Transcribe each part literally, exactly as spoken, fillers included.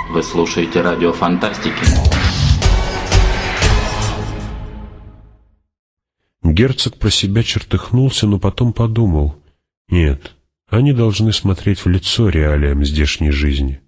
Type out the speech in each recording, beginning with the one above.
Вы слушаете радио Фантастики. Герцог про себя чертыхнулся, но потом подумал: нет, они должны смотреть в лицо реалиям здешней жизни.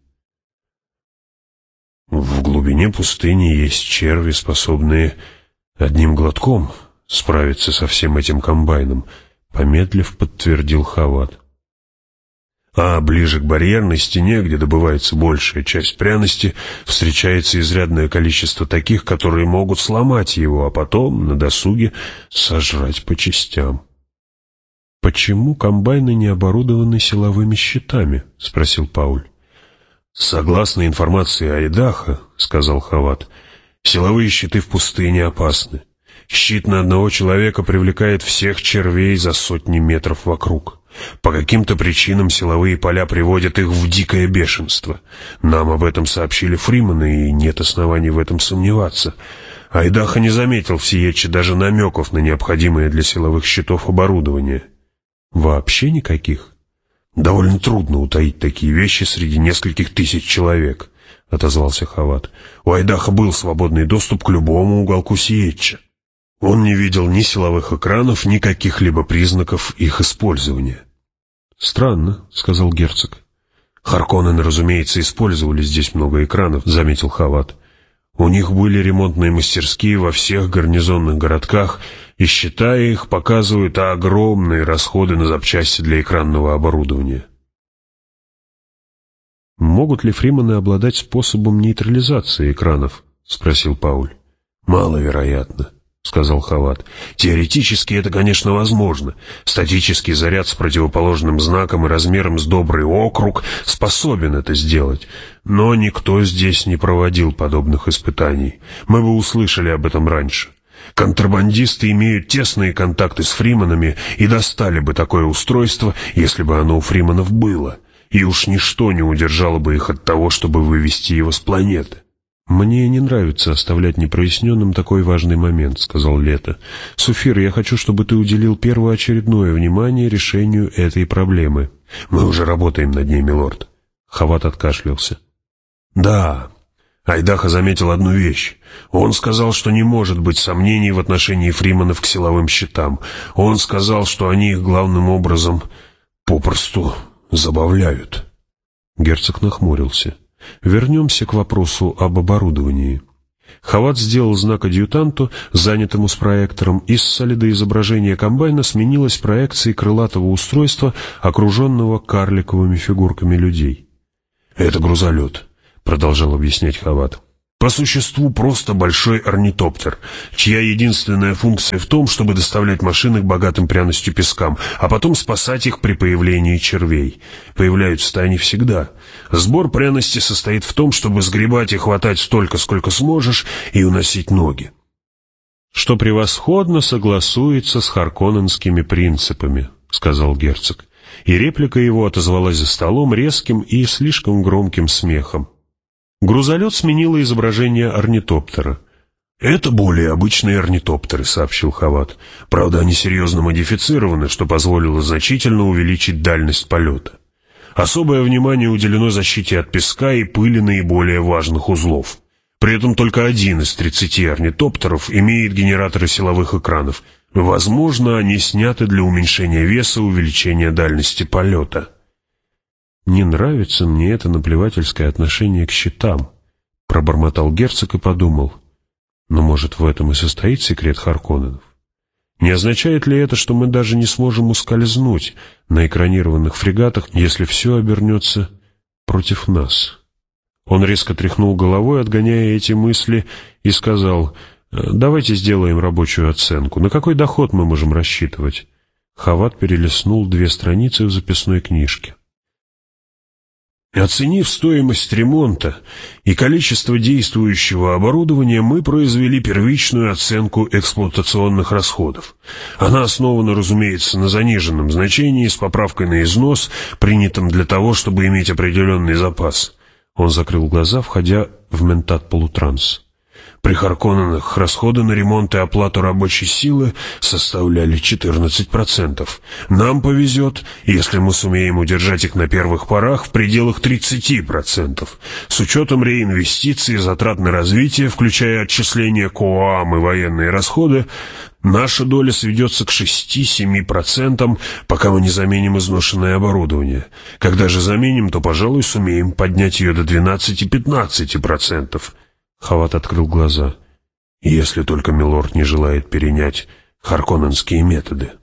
В глубине пустыни есть черви, способные одним глотком справиться со всем этим комбайном, помедлив, подтвердил Хават. А ближе к барьерной стене, где добывается большая часть пряности, встречается изрядное количество таких, которые могут сломать его, а потом, на досуге, сожрать по частям. «Почему комбайны не оборудованы силовыми щитами?» — спросил Пауль. «Согласно информации Айдаха, — сказал Хават, — силовые щиты в пустыне опасны. Щит на одного человека привлекает всех червей за сотни метров вокруг. По каким-то причинам силовые поля приводят их в дикое бешенство. Нам об этом сообщили фримены, и нет оснований в этом сомневаться. Айдаха не заметил в Сиетче даже намеков на необходимое для силовых щитов оборудование». «Вообще никаких?» «Довольно трудно утаить такие вещи среди нескольких тысяч человек», — отозвался Хават. «У Айдаха был свободный доступ к любому уголку Сиетча. Он не видел ни силовых экранов, ни каких-либо признаков их использования». «Странно», — сказал герцог. «Харконнены, разумеется, использовали здесь много экранов», — заметил Хават. «У них были ремонтные мастерские во всех гарнизонных городках, и, считая их, показывают огромные расходы на запчасти для экранного оборудования». «Могут ли фримены обладать способом нейтрализации экранов?» — спросил Пауль. «Маловероятно», — сказал Хават. «Теоретически это, конечно, возможно. Статический заряд с противоположным знаком и размером с добрый округ способен это сделать. Но никто здесь не проводил подобных испытаний. Мы бы услышали об этом раньше. Контрабандисты имеют тесные контакты с фрименами и достали бы такое устройство, если бы оно у фрименов было. И уж ничто не удержало бы их от того, чтобы вывести его с планеты». «Мне не нравится оставлять непроясненным такой важный момент», — сказал Лето. «Суфир, я хочу, чтобы ты уделил первоочередное внимание решению этой проблемы». «Мы уже работаем над ней, милорд». Хават откашлялся. «Да, Айдаха заметил одну вещь. Он сказал, что не может быть сомнений в отношении фрименов к силовым щитам. Он сказал, что они их главным образом попросту забавляют». Герцог нахмурился. «Вернемся к вопросу об оборудовании». Хават сделал знак адъютанту, занятому с проектором, и с солидоизображения комбайна сменилась проекцией крылатого устройства, окруженного карликовыми фигурками людей. «Это грузолет», — продолжал объяснять Хават. «По существу просто большой орнитоптер, чья единственная функция в том, чтобы доставлять машины к богатым пряностью пескам, а потом спасать их при появлении червей. Появляются-то они всегда. Сбор пряности состоит в том, чтобы сгребать и хватать столько, сколько сможешь, и уносить ноги». «Что превосходно согласуется с харконненскими принципами», — сказал герцог. И реплика его отозвалась за столом резким и слишком громким смехом. Грузолет сменило изображение орнитоптера. «Это более обычные орнитоптеры», — сообщил Хават. «Правда, они серьезно модифицированы, что позволило значительно увеличить дальность полета. Особое внимание уделено защите от песка и пыли наиболее важных узлов. При этом только один из тридцати орнитоптеров имеет генераторы силовых экранов. Возможно, они сняты для уменьшения веса и увеличения дальности полета». «Не нравится мне это наплевательское отношение к щитам», — пробормотал герцог и подумал. «Но, может, в этом и состоит секрет Харконненов? Не означает ли это, что мы даже не сможем ускользнуть на экранированных фрегатах, если все обернется против нас?» Он резко тряхнул головой, отгоняя эти мысли, и сказал: «Давайте сделаем рабочую оценку. На какой доход мы можем рассчитывать?» Хават перелистнул две страницы в записной книжке. «Оценив стоимость ремонта и количество действующего оборудования, мы произвели первичную оценку эксплуатационных расходов. Она основана, разумеется, на заниженном значении с поправкой на износ, принятом для того, чтобы иметь определенный запас». Он закрыл глаза, входя в ментат-полутранс. При Харконненах расходы на ремонт и оплату рабочей силы составляли четырнадцать процентов. Нам повезет, если мы сумеем удержать их на первых порах в пределах тридцати процентов. С учетом реинвестиций и затрат на развитие, включая отчисления КОАМ и военные расходы, наша доля сведется к шести-семи процентам, пока мы не заменим изношенное оборудование. Когда же заменим, то, пожалуй, сумеем поднять ее до двенадцати-пятнадцати процентов. Хават открыл глаза. Если только милорд не желает перенять харконненские методы.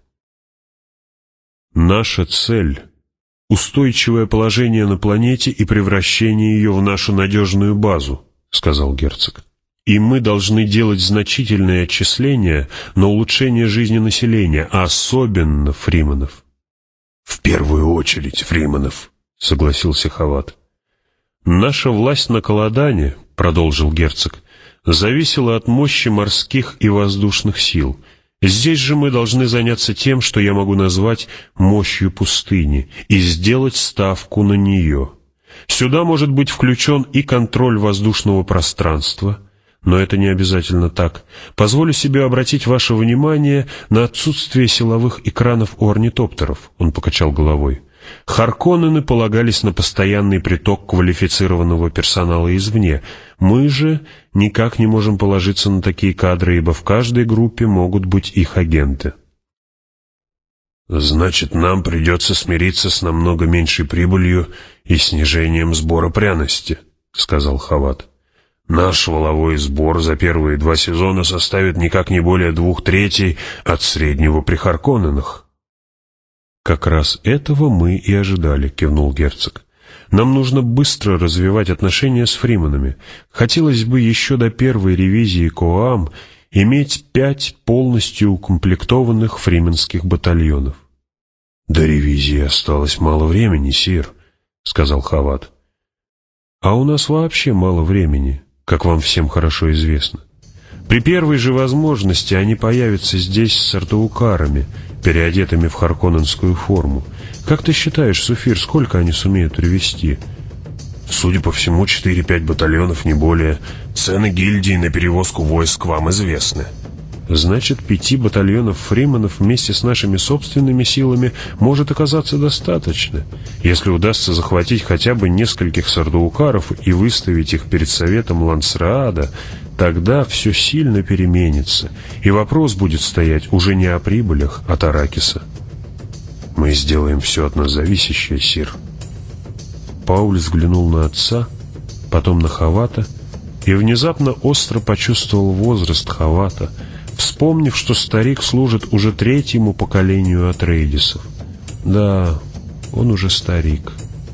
Наша цель — устойчивое положение на планете и превращение ее в нашу надежную базу, сказал герцог. И мы должны делать значительные отчисления на улучшение жизни населения, а особенно фриманов. В первую очередь фриманов, согласился Хават. Наша власть на Каладане, продолжил герцог, зависела от мощи морских и воздушных сил. Здесь же мы должны заняться тем, что я могу назвать мощью пустыни, и сделать ставку на нее. Сюда может быть включен и контроль воздушного пространства, но это не обязательно так. Позволю себе обратить ваше внимание на отсутствие силовых экранов у орнитоптеров, он покачал головой. Харконнены полагались на постоянный приток квалифицированного персонала извне. Мы же никак не можем положиться на такие кадры, ибо в каждой группе могут быть их агенты. «Значит, нам придется смириться с намного меньшей прибылью и снижением сбора пряности», — сказал Хават. «Наш валовой сбор за первые два сезона составит никак не более двух третей от среднего при Харконненах». «Как раз этого мы и ожидали», — кивнул герцог. «Нам нужно быстро развивать отношения с фриманами. Хотелось бы еще до первой ревизии КОАМ иметь пять полностью укомплектованных фрименских батальонов». «До ревизии осталось мало времени, сир», — сказал Хават. «А у нас вообще мало времени, как вам всем хорошо известно. При первой же возможности они появятся здесь с артаукарами, переодетыми в харконненскую форму. Как ты считаешь, Суфир, сколько они сумеют привезти?» «Судя по всему, четыре-пять батальонов, не более. Цены гильдии на перевозку войск вам известны». «Значит, пяти батальонов фриманов вместе с нашими собственными силами может оказаться достаточно, если удастся захватить хотя бы нескольких сардаукаров и выставить их перед советом Лансраада. Тогда все сильно переменится, и вопрос будет стоять уже не о прибылях от Аракиса». «Мы сделаем все от нас зависящее, сир». Пауль взглянул на отца, потом на Хавата, и внезапно остро почувствовал возраст Хавата, вспомнив, что старик служит уже третьему поколению Атрейдисов. Да, он уже старик.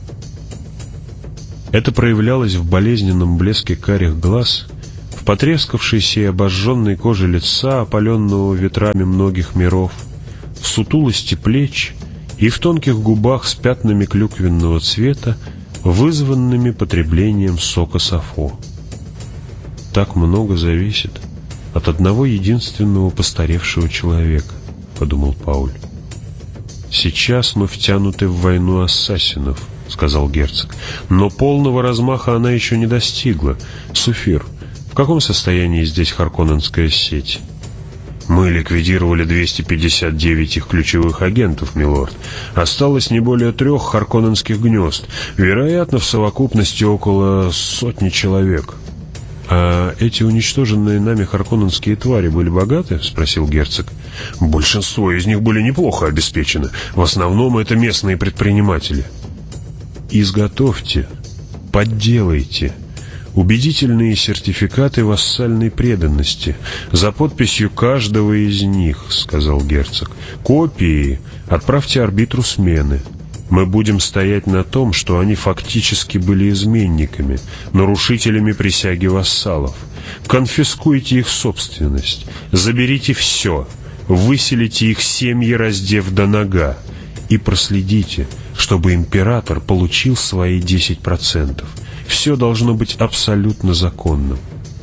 Это проявлялось в болезненном блеске карих глаз, в потрескавшейся и обожженной коже лица, опаленного ветрами многих миров, в сутулости плеч и в тонких губах с пятнами клюквенного цвета, вызванными потреблением сока сафо. «Так много зависит от одного единственного постаревшего человека», — подумал Пауль. «Сейчас мы втянуты в войну ассасинов», — сказал герцог, — «но полного размаха она еще не достигла. Суфир, в каком состоянии здесь харконненская сеть?» «Мы ликвидировали двести пятьдесят девять их ключевых агентов, милорд. Осталось не более трех харконненских гнезд, вероятно, в совокупности около сотни человек». «А эти уничтоженные нами харконненские твари были богаты?» — спросил герцог. «Большинство из них были неплохо обеспечены. В основном это местные предприниматели». «Изготовьте, подделайте убедительные сертификаты вассальной преданности за подписью каждого из них», — сказал герцог. «Копии отправьте арбитру смены. Мы будем стоять на том, что они фактически были изменниками, нарушителями присяги вассалов. Конфискуйте их собственность, заберите все, выселите их семьи, раздев до нога, и проследите, чтобы император получил свои десять процентов. Все должно быть абсолютно законным».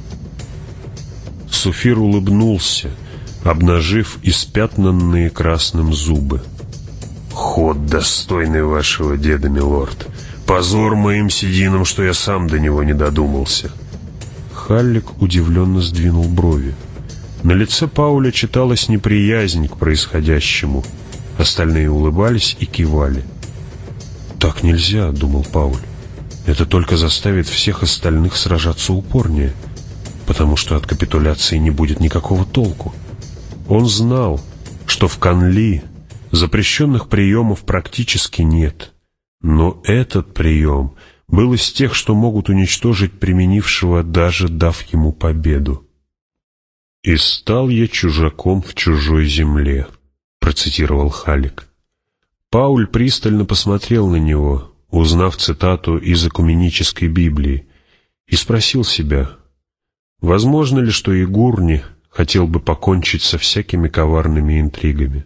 Суфир улыбнулся, обнажив испятнанные красным зубы. «Ход достойный вашего деда, милорд. Позор моим сединам, что я сам до него не додумался». Халлик удивленно сдвинул брови. На лице Пауля читалась неприязнь к происходящему. Остальные улыбались и кивали. «Так нельзя», — думал Пауль. «Это только заставит всех остальных сражаться упорнее, потому что от капитуляции не будет никакого толку». Он знал, что в Канли запрещенных приемов практически нет, но этот прием был из тех, что могут уничтожить применившего, даже дав ему победу. «И стал я чужаком в чужой земле», — процитировал Халлик. Пауль пристально посмотрел на него, узнав цитату из Экуменической Библии, и спросил себя, возможно ли, что и Гурни хотел бы покончить со всякими коварными интригами.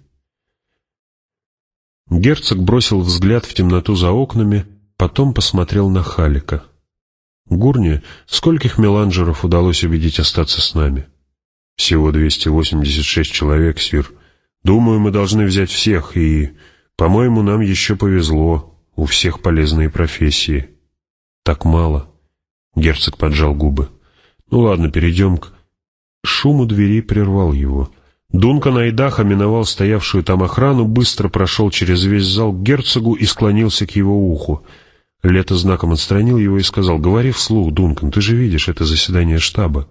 Герцог бросил взгляд в темноту за окнами, потом посмотрел на Халлика. «Гурни, скольких меланжеров удалось убедить остаться с нами?» «Всего двести восемьдесят шесть человек, сир. Думаю, мы должны взять всех, и, по-моему, нам еще повезло. У всех полезные профессии». «Так мало». Герцог поджал губы. «Ну ладно, перейдем к...» Шум у двери прервал его. Дункан Айдаха миновал стоявшую там охрану, быстро прошел через весь зал к герцогу и склонился к его уху. Лето знаком отстранил его и сказал: «Говори вслух, Дункан, ты же видишь, это заседание штаба».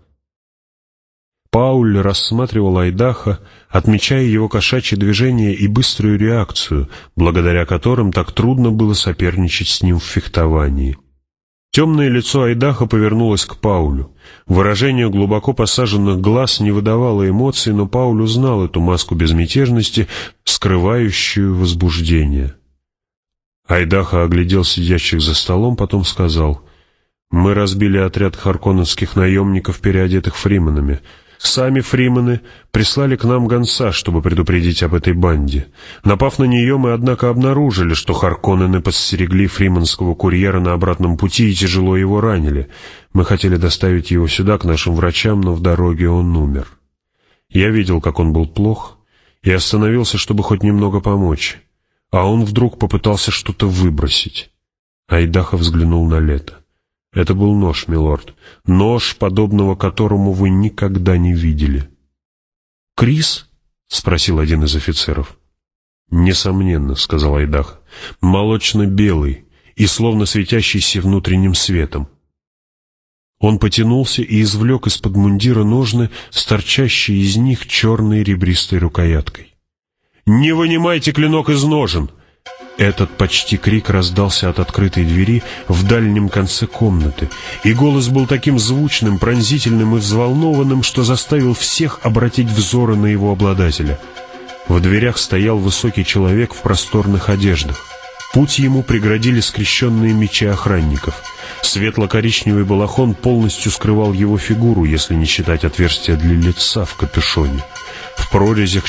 Пауль рассматривал Айдаха, отмечая его кошачье движение и быструю реакцию, благодаря которым так трудно было соперничать с ним в фехтовании. Темное лицо Айдаха повернулось к Паулю. Выражение глубоко посаженных глаз не выдавало эмоций, но Пауль узнал эту маску безмятежности, скрывающую возбуждение. Айдаха оглядел сидящих за столом, потом сказал: «Мы разбили отряд харконненских наемников, переодетых фрименами. Сами фримены прислали к нам гонца, чтобы предупредить об этой банде. Напав на нее, мы, однако, обнаружили, что харконнены подстерегли фрименского курьера на обратном пути и тяжело его ранили. Мы хотели доставить его сюда, к нашим врачам, но в дороге он умер. Я видел, как он был плох, и остановился, чтобы хоть немного помочь. А он вдруг попытался что-то выбросить». Айдаха взглянул на Лето. «Это был нож, милорд. Нож, подобного которому вы никогда не видели». «Крис?» — спросил один из офицеров. «Несомненно», — сказал Айдаха. «Молочно-белый и словно светящийся внутренним светом». Он потянулся и извлек из-под мундира ножны с торчащей из них черной ребристой рукояткой. «Не вынимайте клинок из ножен!» Этот почти крик раздался от открытой двери в дальнем конце комнаты, и голос был таким звучным, пронзительным и взволнованным, что заставил всех обратить взоры на его обладателя. В дверях стоял высокий человек в просторных одеждах. Путь ему преградили скрещенные мечи охранников. Светло-коричневый балахон полностью скрывал его фигуру, если не считать отверстия для лица в капюшоне. В прорезях